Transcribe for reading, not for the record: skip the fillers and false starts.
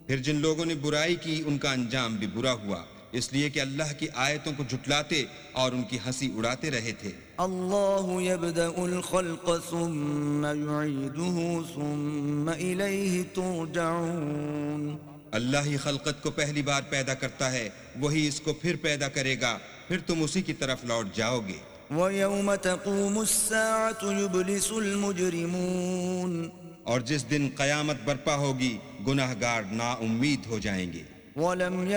फिर जिन लोगों ने बुराई की उनका अंजाम भी बुरा हुआ, इसलिए कि अल्लाह की आयतों को झुटलाते और उनकी हंसी उड़ाते रहे थे। अल्लाहु यब्दउल खल्क़ सुम्मा युईदुहु सुम्मा इलैहि तुरजऊन। अल्लाह ही खल्कत को पहली बार पैदा करता है, वही इसको फिर पैदा करेगा, फिर तुम उसी की तरफ लौट जाओगे। वयौम तक़ूमुस्साअतु युब्लिसुल मुजरिमून। और जिस दिन कयामत बरपा होगी, गुनाहगार नाउम्मीद हो जाएंगे। वलम